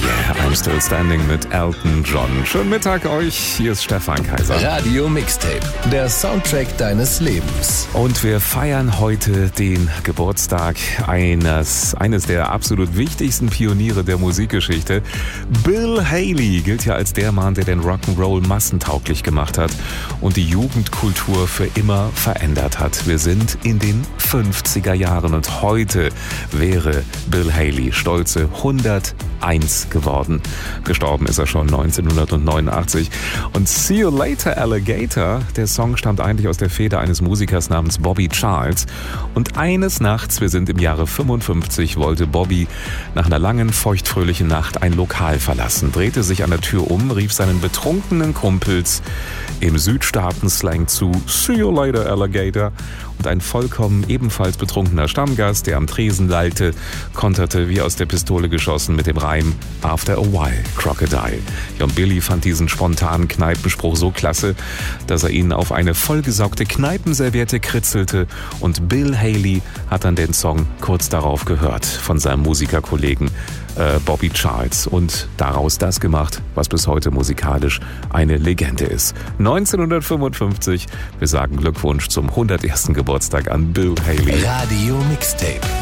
yeah, I'm Still Standing mit Elton John. Schönen Mittag euch, hier ist Stefan Kaiser. Radio Mixtape, der Soundtrack deines Lebens. Und wir feiern heute den Geburtstag eines der absolut wichtigsten Pioniere der Musikgeschichte. Bill Haley gilt ja als der Mann, der den Rock'n'Roll massentauglich gemacht hat und die Jugendkultur für immer verändert hat. Wir sind in den 50er Jahren und heute wäre Bill Haley stolze 101 geworden. Gestorben ist er schon 1989. Und See You Later Alligator, der Song stammt eigentlich aus der Feder eines Musikers namens Bobby Charles. Und eines Nachts, wir sind im Jahre 55, wollte Bobby nach einer langen, feuchtfröhlichen Nacht ein Lokal verlassen, drehte sich an der Tür um, rief seinen betrunkenen Kumpels im Südstaaten-Slang zu See You Later Alligator. Und ein vollkommen ebenfalls betrunkener Stammgast, der am Tresen lallte, konterte wie aus der Pistole geschossen mit dem Reim After a while, Crocodile. Ja, und Billy fand diesen spontanen Kneipenspruch so klasse, dass er ihn auf eine vollgesaugte Kneipenserviette kritzelte und Bill Haley hat dann den Song kurz darauf gehört von seinem Musikerkollegen Bobby Charles und daraus das gemacht, was bis heute musikalisch eine Legende ist. 1955, wir sagen Glückwunsch zum 101. Geburtstag an Bill Haley. Radio Mixtape.